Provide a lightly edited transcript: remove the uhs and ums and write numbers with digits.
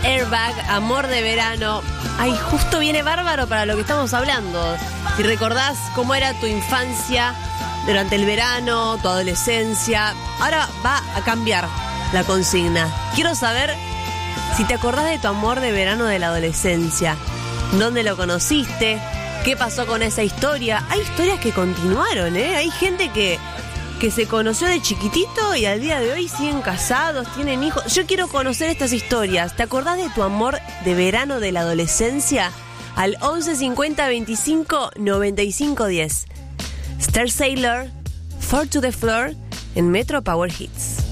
Airbag, Amor de Verano. Ay, justo viene bárbaro para lo que estamos hablando. Si recordás cómo era tu infancia durante el verano, tu adolescencia, ahora va a cambiar la consigna. Quiero saber si te acordás de tu amor de verano de la adolescencia. ¿Dónde lo conociste? ¿Qué pasó con esa historia? Hay historias que continuaron, ¿eh? Hay gente que se conoció de chiquitito y al día de hoy siguen casados, tienen hijos. Yo quiero conocer estas historias. ¿Te acordás de tu amor de verano de la adolescencia? Al 11 50 25 95 10. Star Sailor, Fall to the Floor en Metro Power Hits.